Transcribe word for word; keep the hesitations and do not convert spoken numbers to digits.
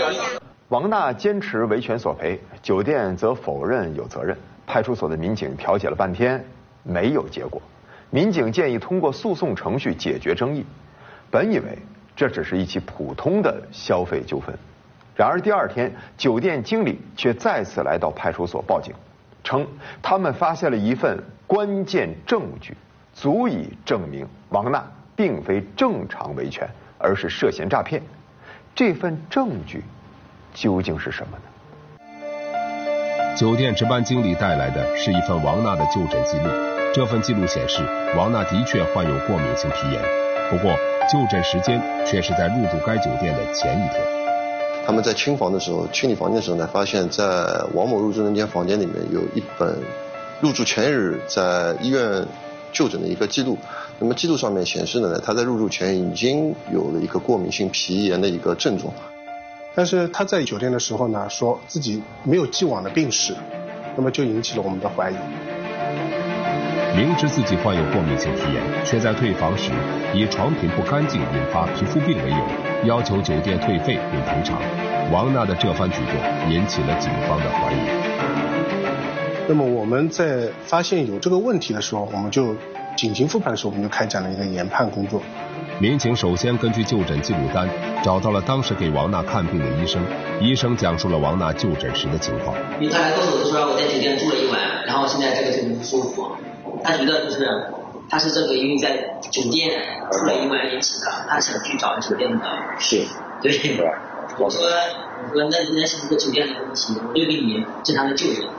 王娜坚持维权索赔，酒店则否认有责任。派出所的民警调解了半天，没有结果。民警建议通过诉讼程序解决争议。本以为这只是一起普通的消费纠纷，然而第二天，酒店经理却再次来到派出所报警，称他们发现了一份关键证据，足以证明王娜并非正常维权，而是涉嫌诈骗。这份证据究竟是什么呢？ 酒店值班经理带来的是一份王娜的就诊记录，这份记录显示，王娜的确患有过敏性皮炎，不过就诊时间却是在入住该酒店的前一天。 他们在清房的时候，清理房间的时候呢，发现在王某入住的那间房间里面有一本入住前日在医院就诊的一个记录。那么记录上面显示呢，他在入住前已经有了一个过敏性皮炎的一个症状。 但是他在酒店的时候呢，说自己没有既往的病史，那么就引起了我们的怀疑。 明知自己患有过敏性皮炎，却在退房时以床品不干净引发皮肤病为由，要求酒店退费并赔偿。王娜的这番举动引起了警方的怀疑。 那么我们在发现有这个问题的时候，我们就紧急复盘的时候，我们就开展了一个研判工作。 民警首先根据就诊记录单找到了当时给王娜看病的医生，医生讲述了王娜就诊时的情况。 因为他来告诉我说我在酒店住了一晚，然后现在这个就不舒服，他觉得就是他是这个因为在酒店住了一晚引起的，他想去找酒店的是对。我说我说那那是一个酒店的问题，我就给你正常的就诊。